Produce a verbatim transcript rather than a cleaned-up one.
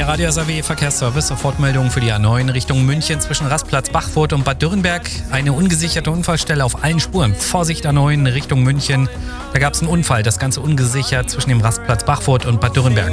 Der Radio S R W Verkehrsservice, Sofortmeldung für die A neun Richtung München zwischen Rastplatz Bachfurt und Bad Dürrenberg. Eine ungesicherte Unfallstelle auf allen Spuren. Vorsicht A neun Richtung München. Da gab es einen Unfall, das Ganze ungesichert zwischen dem Rastplatz Bachfurt und Bad Dürrenberg.